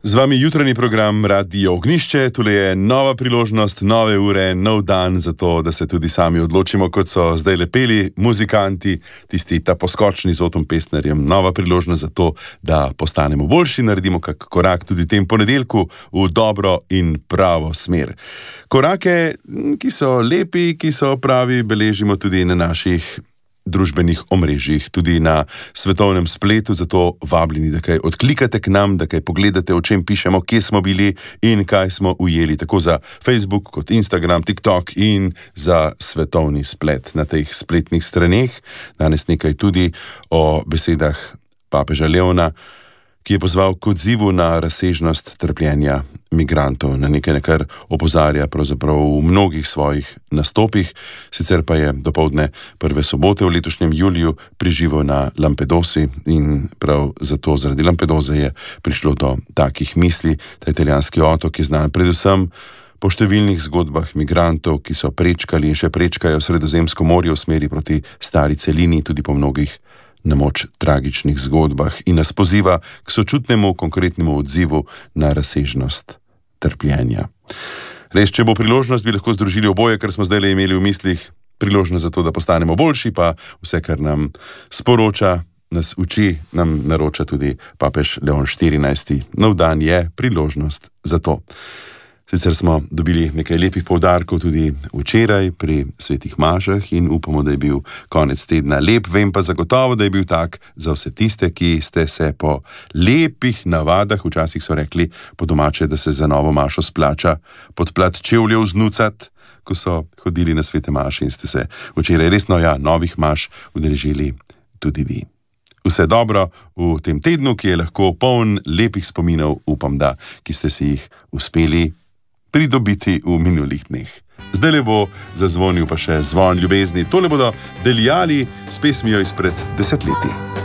Z vami jutranji program Radio Ognjišče, tule je nova priložnost, nove ure, nov dan za to, da se tudi sami odločimo, kot so zdaj lepeli muzikanti, tisti ta poskočni z Otom Pestnerjem. Nova priložnost za to, da postanemo boljši, naredimo kak korak tudi v tem ponedeljku v dobro in pravo smer. Korake, ki so lepi, ki so pravi, beležimo tudi na naših družbenih omrežjih, tudi na svetovnem spletu, zato vabljeni, da kaj odklikate k nam, da kaj pogledate, o čem pišemo, kje smo bili in kaj smo ujeli, tako za Facebook kot Instagram, TikTok in za svetovni splet na teh spletnih straneh. Danes nekaj tudi o besedah papeža Leona, ki je pozval k odzivu na razsežnost trpljenja migrantov, na nekaj, na kar opozarja pravzaprav v mnogih svojih nastopih. Sicer pa je dopoldne prve sobote v letošnjem juliju preživel na Lampedusi in prav zato, zaradi Lampeduze je prišlo do takih misli. Ta italijanski otok je znan predvsem po številnih zgodbah migrantov, ki so prečkali in še prečkajo Sredozemsko morje v smeri proti stari celini, tudi po mnogih na moč tragičnih zgodbah, in nas poziva k sočutnemu, konkretnemu odzivu na razsežnost trpljenja. Res, če bo priložnost, bi lahko združili oboje, kar smo zdaj imeli v mislih, priložnost za to, da postanemo boljši, pa vse, kar nam sporoča, nas uči, nam naroča tudi papež Leon XIV. Nov dan je priložnost za to. Sicer smo dobili nekaj lepih poudarkov tudi včeraj pri svetih mašah in upamo, da je bil konec tedna lep. Vem pa zagotovo, da je bil tak za vse tiste, ki ste se po lepih navadah, včasih so rekli po domače, da se za novo mašo splača pod plat čevljev znucat, ko so hodili na svete maše in ste se včeraj resno, novih maš udeležili tudi vi. Vse dobro v tem tednu, ki je lahko poln lepih spominov, upam, da ki ste si jih uspeli pridobiti v minulih dneh. Zdaj le bo zazvonil pa še zvon ljubezni. Tole bodo Deljali s pesmijo izpred 10 leti.